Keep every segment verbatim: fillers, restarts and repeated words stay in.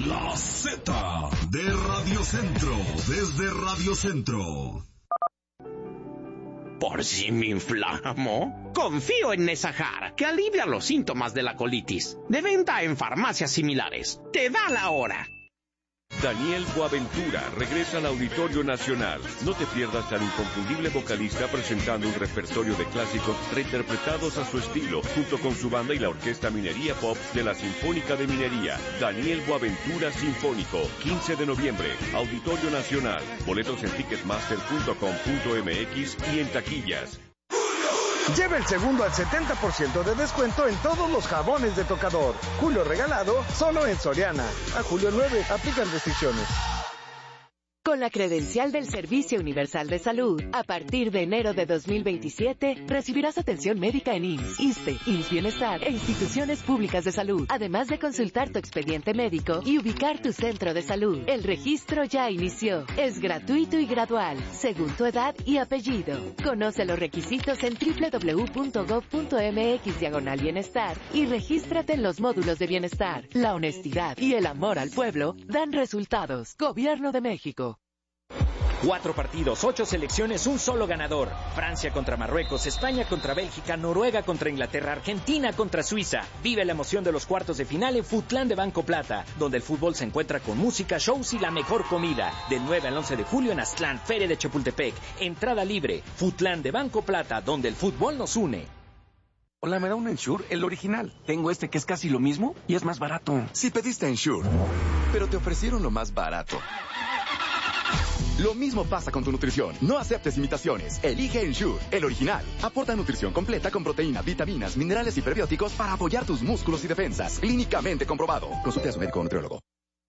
La Z de Radio Centro, desde Radio Centro. ¿Por si me inflamo? Confío en Nesajar, que alivia los síntomas de la colitis. De venta en farmacias similares. Te da la hora. Daniel Boaventura regresa al Auditorio Nacional. No te pierdas al inconfundible vocalista presentando un repertorio de clásicos reinterpretados a su estilo, junto con su banda y la Orquesta Minería Pop de la Sinfónica de Minería. Daniel Boaventura Sinfónico, quince de noviembre, Auditorio Nacional. Boletos en ticketmaster punto com punto m x y en taquillas. Lleva el segundo al setenta por ciento de descuento en todos los jabones de tocador. Julio regalado, solo en Soriana. A julio nueve, aplican restricciones. Con la credencial del Servicio Universal de Salud, a partir de enero de dos mil veintisiete, recibirás atención médica en I M S S, ISSSTE, I M S S Bienestar e instituciones públicas de salud, además de consultar tu expediente médico y ubicar tu centro de salud. El registro ya inició. Es gratuito y gradual, según tu edad y apellido. Conoce los requisitos en doble u doble u doble u punto gob punto m x diagonal bienestar y regístrate en los módulos de bienestar. La honestidad y el amor al pueblo dan resultados. Gobierno de México. Cuatro partidos, ocho selecciones, un solo ganador. Francia contra Marruecos, España contra Bélgica, Noruega contra Inglaterra, Argentina contra Suiza. Vive la emoción de los cuartos de final en Futlán de Banco Plata, donde el fútbol se encuentra con música, shows y la mejor comida. Del nueve al once de julio en Aztlán, Feria de Chapultepec. Entrada libre. Futlán de Banco Plata, donde el fútbol nos une. Hola, ¿me da un Ensure? El original. Tengo este que es casi lo mismo y es más barato. Si pediste Ensure, pero te ofrecieron lo más barato. Lo mismo pasa con tu nutrición. No aceptes imitaciones. Elige Ensure, el original. Aporta nutrición completa con proteína, vitaminas, minerales y prebióticos para apoyar tus músculos y defensas. Clínicamente comprobado. Consulte a su médico o nutriólogo.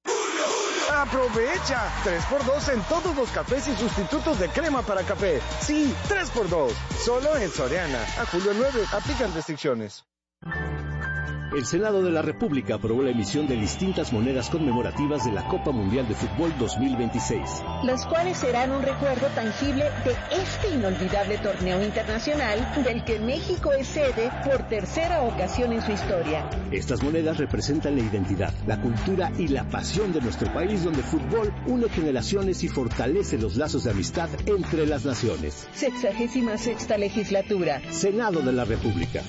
¡Aprovecha! tres por dos en todos los cafés y sustitutos de crema para café. Sí, tres por dos. Solo en Soriana. A julio nueve, aplican restricciones. El Senado de la República aprobó la emisión de distintas monedas conmemorativas de la Copa Mundial de Fútbol dos mil veintiséis. Las cuales serán un recuerdo tangible de este inolvidable torneo internacional del que México es sede por tercera ocasión en su historia. Estas monedas representan la identidad, la cultura y la pasión de nuestro país, donde el fútbol une generaciones y fortalece los lazos de amistad entre las naciones. Sexagésima sexta legislatura. Senado de la República.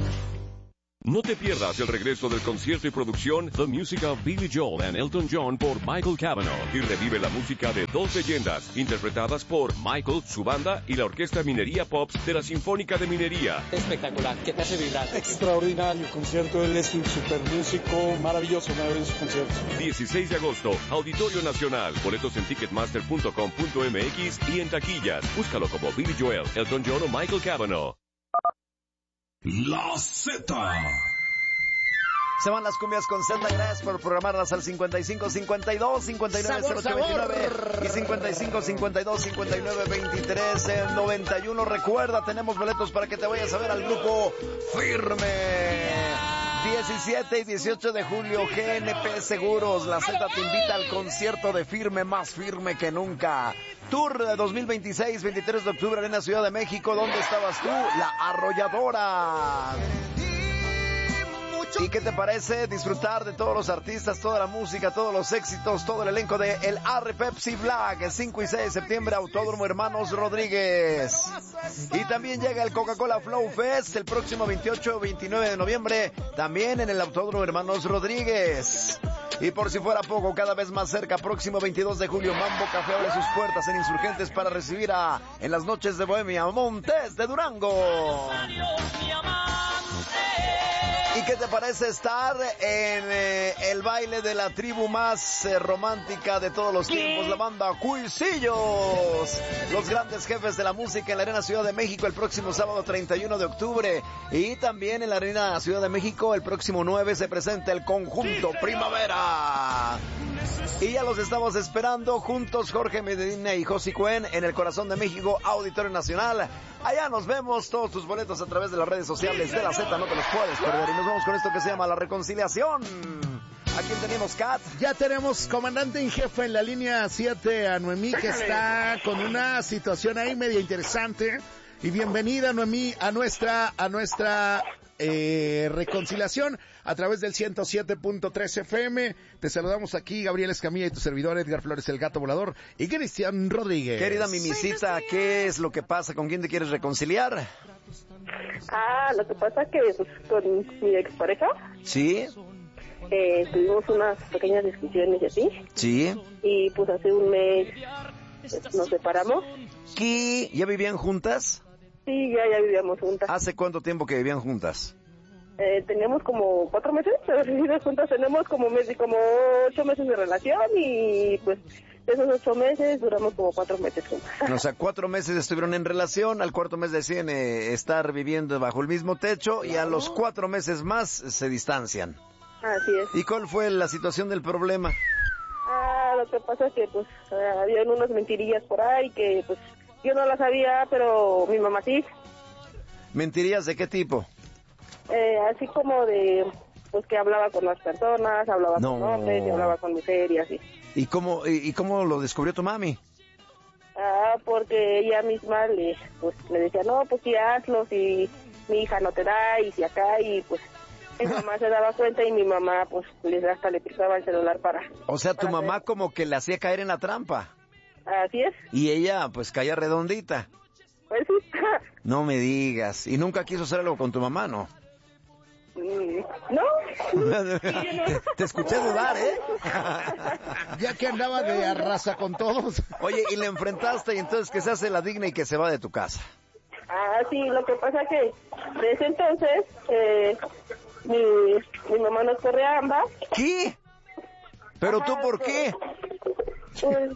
No te pierdas el regreso del concierto y producción The Music of Billy Joel and Elton John por Michael Cavanaugh y revive la música de dos leyendas interpretadas por Michael, su banda y la Orquesta Minería Pops de la Sinfónica de Minería. Espectacular, que te hace vibrar. Extraordinario concierto, él es un super músico, maravilloso, maravilloso concierto. dieciséis de agosto, Auditorio Nacional, boletos en ticketmaster punto com punto m x y en taquillas. Búscalo como Billy Joel, Elton John o Michael Cavanaugh. La Z. Se van las cumbias con Z, gracias por programarlas al cincuenta y cinco cincuenta y dos cincuenta y nueve cero ocho veintinueve y cincuenta y cinco cincuenta y dos cincuenta y nueve veintitrés noventa y uno. Recuerda, tenemos boletos para que te vayas a ver al grupo Firme. diecisiete y dieciocho de julio, G N P Seguros, la Z te invita al concierto de Firme, más firme que nunca. Tour dos mil veintiséis, veintitrés de octubre, Arena Ciudad de México. ¿Dónde estabas tú? La Arrolladora. ¿Y qué te parece disfrutar de todos los artistas, toda la música, todos los éxitos, todo el elenco de el Arre Pepsi Black? cinco y seis de septiembre, Autódromo Hermanos Rodríguez. Y también llega el Coca-Cola Flow Fest el próximo veintiocho y veintinueve de noviembre, también en el Autódromo Hermanos Rodríguez. Y por si fuera poco, cada vez más cerca, próximo veintidós de julio, Mambo Café abre sus puertas en Insurgentes para recibir a, en las noches de Bohemia, Montes de Durango. ¿Y qué te parece estar en eh, el baile de la tribu más eh, romántica de todos los tiempos, la banda Cuisillos? Los grandes jefes de la música en la Arena Ciudad de México el próximo sábado treinta y uno de octubre. Y también en la Arena Ciudad de México el próximo nueve se presenta el Conjunto Primavera. Y ya los estamos esperando juntos, Jorge Medina y Josi Cuen, en el corazón de México, Auditorio Nacional. Allá nos vemos, todos tus boletos a través de las redes sociales de la Z, no te los puedes perder. Y nos vamos con esto que se llama La Reconciliación. ¿A quién tenemos, Kat? Ya tenemos comandante en jefe en la línea siete, a Noemí, que está con una situación ahí media interesante. Y bienvenida, Noemí, a nuestra, a nuestra eh, reconciliación a través del ciento siete punto tres F M. Te saludamos aquí, Gabriel Escamilla, y tu servidor Edgar Flores, el Gato Volador, y Cristian Rodríguez. Querida Mimisita, ¿qué es lo que pasa? ¿Con quién te quieres reconciliar? Ah, lo que pasa es que pues, con mi expareja. Sí. Eh, tuvimos unas pequeñas discusiones y así. Sí. Y pues hace un mes nos separamos. ¿Qué? ¿Ya vivían juntas? Sí, ya, ya vivíamos juntas. ¿Hace cuánto tiempo que vivían juntas? Eh, teníamos como cuatro meses de vivir juntas. Tenemos como, mes, como ocho meses de relación y pues de esos ocho meses duramos como cuatro meses juntas. O sea, cuatro meses estuvieron en relación, al cuarto mes deciden eh, estar viviendo bajo el mismo techo y a los cuatro meses más se distancian. Así es. ¿Y cuál fue la situación del problema? Ah, lo que pasa es que pues eh, habían unas mentirillas por ahí que pues yo no las sabía, pero mi mamá sí. ¿Mentirías de qué tipo? Eh, así como de pues que hablaba con las personas, hablaba no. con hombres, y hablaba con mujeres y así. ¿Y cómo, y, y cómo lo descubrió tu mami? Ah, porque ella misma le, pues, le decía, no, pues sí, hazlo, si mi hija no te da, y si acá, y pues mi mamá se daba cuenta y mi mamá, pues, les hasta le picaba el celular para... O sea, tu para mamá hacer. como que le hacía caer en la trampa. Así es. Y ella, pues, caía redondita. Pues sí. No me digas. ¿Y nunca quiso hacer algo con tu mamá, no? No. te, te escuché dudar, ¿eh? Ya que andaba de arrasa con todos. Oye, y le enfrentaste y entonces que se hace la digna y que se va de tu casa. Ah, sí, lo que pasa que desde entonces eh, mi, mi mamá nos corre a ambas. ¿Qué? ¿Pero tú por qué? Pues...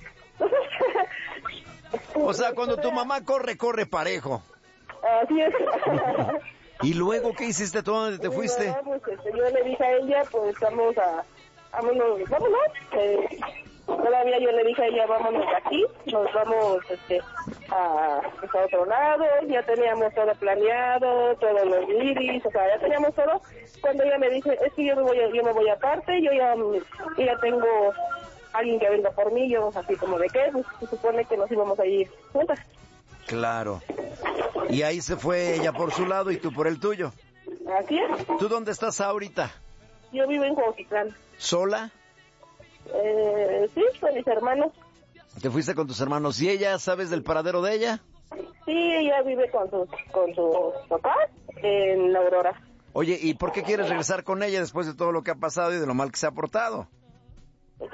O sea, cuando tu mamá corre, corre parejo. Así es. ¿Y luego qué hiciste tú? ¿Dónde te fuiste? No, pues, este, yo le dije a ella, pues vamos a... Vámonos, vámonos. Eh, todavía yo le dije a ella, vámonos de aquí, nos vamos este, a, pues, a otro lado, ya teníamos todo planeado, todos los iris, o sea, ya teníamos todo. Cuando ella me dice, es que yo me voy, yo me voy aparte, yo ya, yo ya tengo alguien que venga por mí, yo así como de qué, pues se supone que nos íbamos a ir juntas. Claro. Y ahí se fue ella por su lado y tú por el tuyo. Así es. ¿Tú dónde estás ahorita? Yo vivo en Cuautitlán. ¿Sola? Eh, sí, con mis hermanos. ¿Te fuiste con tus hermanos? ¿Y ella, sabes del paradero de ella? Sí, ella vive con sus con sus papás en Aurora. Oye, ¿y por qué quieres regresar con ella después de todo lo que ha pasado y de lo mal que se ha portado? ¿Sí?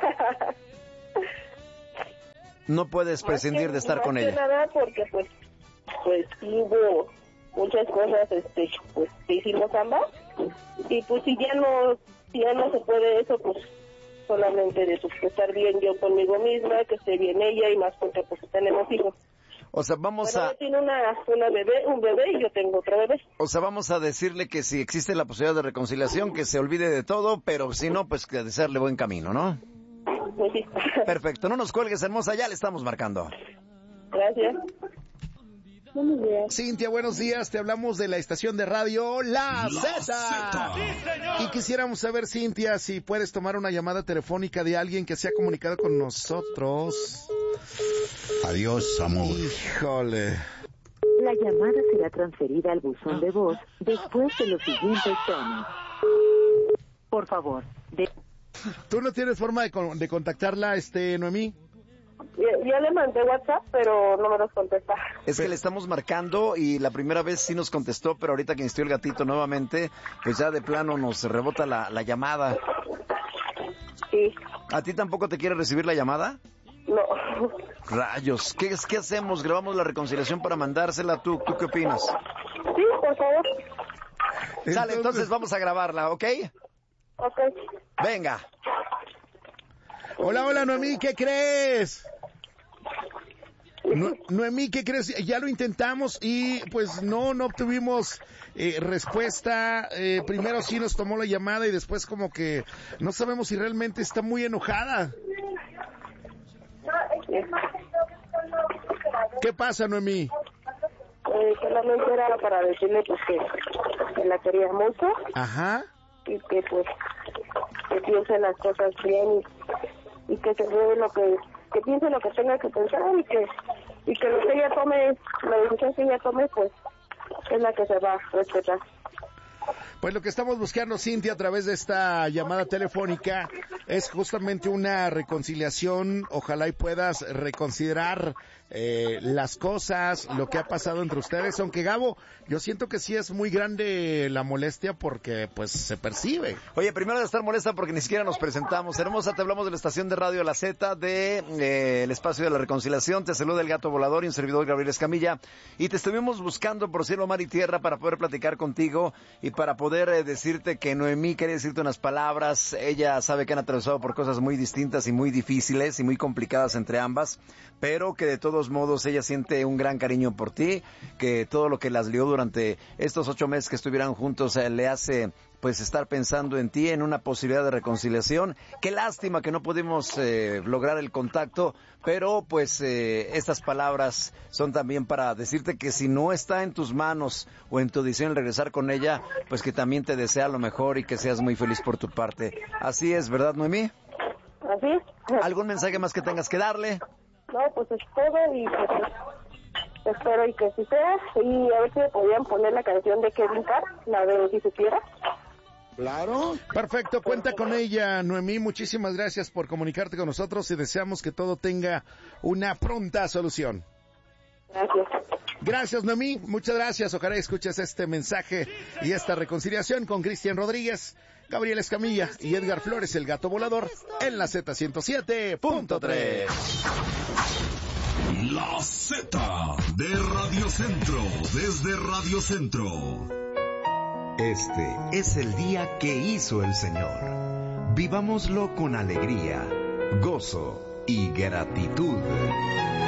No puedes prescindir que, de estar con ella. Nada porque pues pues hubo muchas cosas este pues que hicimos ambas y pues si ya no si ya no se puede eso, pues solamente de pues, estar bien yo conmigo misma, que esté bien ella y más porque pues tenemos hijos. O sea, vamos bueno, a... ella tiene una, una bebé, un bebé y yo tengo otro bebé. O sea, vamos a decirle que si existe la posibilidad de reconciliación, que se olvide de todo, pero si no, pues que desearle buen camino, ¿no? Pues sí. Perfecto, no nos cuelgues, hermosa, ya le estamos marcando. Gracias. Buenos días. Cintia, buenos días. Te hablamos de la estación de radio La, la Z. Sí, y quisiéramos saber, Cintia, si puedes tomar una llamada telefónica de alguien que se ha comunicado con nosotros. Adiós, amor. Híjole. La llamada será transferida al buzón de voz después de los siguientes tonos. Por favor, de... ¿Tú no tienes forma de, con- de contactarla, este, Noemí? Yo, yo le mandé WhatsApp, pero no me los contesta. Es que le estamos marcando y la primera vez sí nos contestó, pero ahorita que insistió el gatito nuevamente, pues ya de plano nos rebota la, la llamada. Sí. ¿A ti tampoco te quiere recibir la llamada? No. Rayos, ¿qué, es- qué hacemos? ¿Grabamos la reconciliación para mandársela? ¿Tú, ¿tú qué opinas? Sí, por favor. Sale, entonces vamos a grabarla, ¿ok? Ok. Venga. Hola, hola, Noemí, ¿qué crees? No, Noemí, ¿qué crees? Ya lo intentamos y pues no, no obtuvimos eh, respuesta. Eh, primero sí nos tomó la llamada y después como que no sabemos si realmente está muy enojada. ¿Qué pasa, Noemí? Eh, solamente era para decirle pues que, que la quería mucho. Ajá. Y que pues que piense las cosas bien y, y que se dé lo que que piense lo que tenga que pensar y que y que lo que ella tome, la decisión que ella tome, pues es la que se va a respetar. Pues lo que estamos buscando, Cintia, a través de esta llamada telefónica es justamente una reconciliación. Ojalá y puedas reconsiderar eh, las cosas, lo que ha pasado entre ustedes. Aunque, Gabo, yo siento que sí es muy grande la molestia porque pues se percibe. Oye, primero de estar molesta porque ni siquiera nos presentamos. Hermosa, te hablamos de la estación de radio La Z, de eh, el espacio de la reconciliación. Te saluda el Gato Volador y un servidor, Gabriel Escamilla. Y te estuvimos buscando por cielo, mar y tierra para poder platicar contigo y para poder eh, decirte que Noemí quería decirte unas palabras. Ella sabe que han atravesado por cosas muy distintas y muy difíciles y muy complicadas entre ambas, pero que de todos modos ella siente un gran cariño por ti, que todo lo que las lió durante estos ocho meses que estuvieran juntos eh, le hace pues estar pensando en ti, en una posibilidad de reconciliación. Qué lástima que no pudimos eh, lograr el contacto, pero pues eh, estas palabras son también para decirte que si no está en tus manos o en tu decisión el regresar con ella, pues que también te desea lo mejor y que seas muy feliz por tu parte. Así es, ¿verdad, Noemí? Así es. ¿Algún mensaje más que tengas que darle? No, pues es todo y pues espero y que sí sea. Y a ver si me podían poner la canción de Kevin Carr, la de Si Supiera. Claro. Perfecto, cuenta con ella, Noemí. Muchísimas gracias por comunicarte con nosotros y deseamos que todo tenga una pronta solución. Gracias. Gracias, Noemí. Muchas gracias. Ojalá escuches este mensaje y esta reconciliación con Cristian Rodríguez, Gabriel Escamilla y Edgar Flores, el Gato Volador, en la Z ciento siete punto tres. La Z de Radio Centro, desde Radio Centro. Este es el día que hizo el Señor. Vivámoslo con alegría, gozo y gratitud.